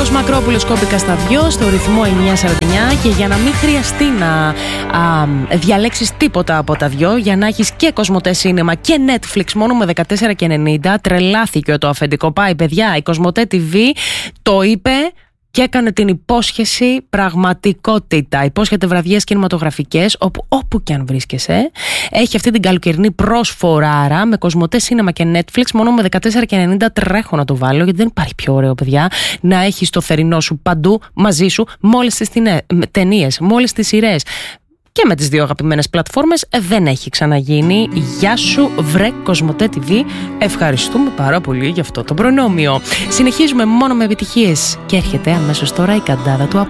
Νίκος Μακρόπουλος, Κώπικα στα δυο, στο ρυθμό 949. Και για να μην χρειαστεί να διαλέξεις τίποτα από τα δυο, για να έχεις και Κοσμοτέ Σίνεμα και Netflix μόνο με 14,90, τρελάθηκε το αφεντικό. Πάει, παιδιά, η Κοσμοτέ TV το είπε και έκανε την υπόσχεση πραγματικότητα. Υπόσχεται βραδιές κινηματογραφικές, όπου και αν βρίσκεσαι. Έχει αυτή την καλοκαιρινή προσφοράρα με Κοσμοτέ Σίνεμα και Netflix μόνο με 14,90. Τρέχω να το βάλω, γιατί δεν υπάρχει πιο ωραίο, παιδιά, να έχεις το θερινό σου παντού μαζί σου, με όλες τις ταινίες, με όλες τις σειρές. Και με τις δύο αγαπημένες πλατφόρμες δεν έχει ξαναγίνει. Γεια σου, βρε Κοσμοτέ TV. Ευχαριστούμε πάρα πολύ για αυτό το προνόμιο. Συνεχίζουμε μόνο με επιτυχίες και έρχεται αμέσως τώρα η καντάδα του